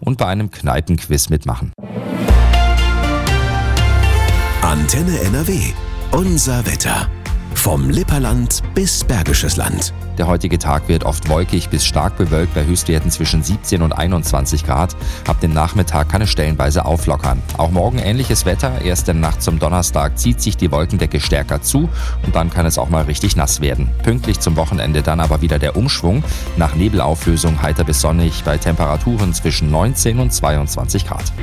und bei einem Kneipenquiz mitmachen. Antenne NRW. Unser Wetter. Vom Lipperland bis Bergisches Land. Der heutige Tag wird oft wolkig bis stark bewölkt bei Höchstwerten zwischen 17 und 21 Grad. Ab dem Nachmittag kann es stellenweise auflockern. Auch morgen ähnliches Wetter. Erst in der Nacht zum Donnerstag zieht sich die Wolkendecke stärker zu und dann kann es auch mal richtig nass werden. Pünktlich zum Wochenende dann aber wieder der Umschwung. Nach Nebelauflösung heiter bis sonnig bei Temperaturen zwischen 19 und 22 Grad.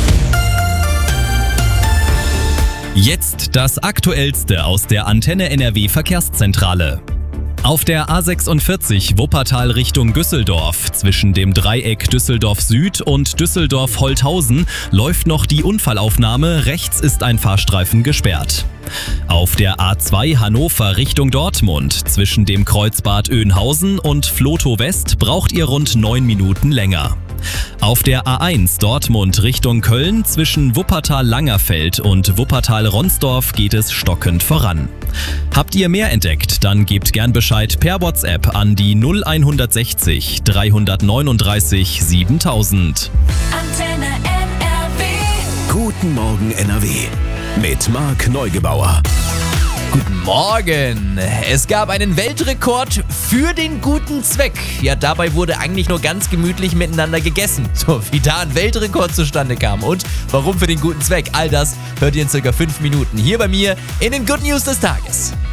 Jetzt das Aktuellste aus der Antenne NRW Verkehrszentrale. Auf der A46 Wuppertal Richtung Düsseldorf zwischen dem Dreieck Düsseldorf Süd und Düsseldorf-Holthausen läuft noch die Unfallaufnahme, rechts ist ein Fahrstreifen gesperrt. Auf der A2 Hannover Richtung Dortmund zwischen dem Kreuzbad Oeynhausen und Vlotho West braucht ihr rund 9 Minuten länger. Auf der A1 Dortmund Richtung Köln zwischen Wuppertal-Langerfeld und Wuppertal-Ronsdorf geht es stockend voran. Habt ihr mehr entdeckt, dann gebt gern Bescheid per WhatsApp an die 0160 339 7000. Antenne NRW. Guten Morgen NRW. Mit Marc Neugebauer. Guten Morgen! Es gab einen Weltrekord für den guten Zweck. Ja, dabei wurde eigentlich nur ganz gemütlich miteinander gegessen. So, wie da ein Weltrekord zustande kam und warum für den guten Zweck. All das hört ihr in circa 5 Minuten hier bei mir in den Good News des Tages.